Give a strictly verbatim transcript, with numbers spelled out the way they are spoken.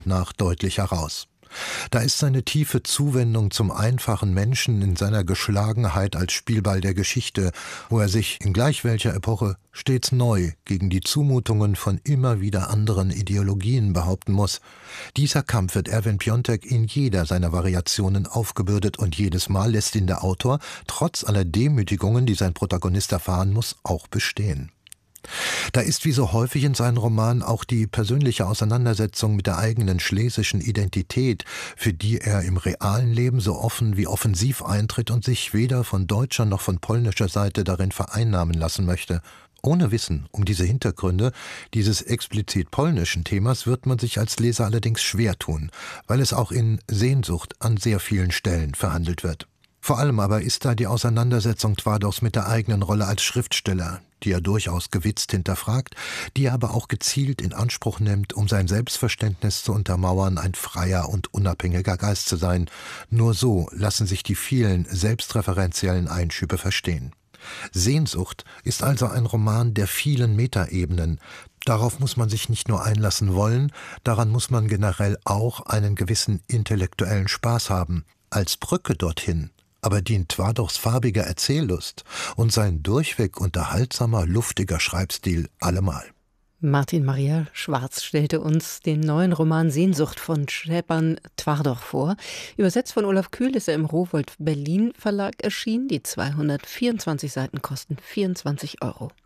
nach deutlich heraus. Da ist seine tiefe Zuwendung zum einfachen Menschen in seiner Geschlagenheit als Spielball der Geschichte, wo er sich in gleich welcher Epoche stets neu gegen die Zumutungen von immer wieder anderen Ideologien behaupten muss. Dieser Kampf wird Erwin Piontek in jeder seiner Variationen aufgebürdet und jedes Mal lässt ihn der Autor, trotz aller Demütigungen, die sein Protagonist erfahren muss, auch bestehen. Da ist wie so häufig in seinen Romanen auch die persönliche Auseinandersetzung mit der eigenen schlesischen Identität, für die er im realen Leben so offen wie offensiv eintritt und sich weder von deutscher noch von polnischer Seite darin vereinnahmen lassen möchte. Ohne Wissen um diese Hintergründe dieses explizit polnischen Themas wird man sich als Leser allerdings schwer tun, weil es auch in Sehnsucht an sehr vielen Stellen verhandelt wird. Vor allem aber ist da die Auseinandersetzung Twardows mit der eigenen Rolle als Schriftsteller, die er durchaus gewitzt hinterfragt, die er aber auch gezielt in Anspruch nimmt, um sein Selbstverständnis zu untermauern, ein freier und unabhängiger Geist zu sein. Nur so lassen sich die vielen selbstreferenziellen Einschübe verstehen. Sehnsucht ist also ein Roman der vielen Metaebenen. Darauf muss man sich nicht nur einlassen wollen, daran muss man generell auch einen gewissen intellektuellen Spaß haben. Als Brücke dorthin aber dient Twardows farbige Erzähllust und sein durchweg unterhaltsamer, luftiger Schreibstil allemal. Martin Maria Schwarz stellte uns den neuen Roman Sehnsucht von Szczepan Twardow vor. Übersetzt von Olaf Kühl ist er im Rowohlt Berlin Verlag erschienen. Die zweihundertvierundzwanzig Seiten kosten vierundzwanzig Euro.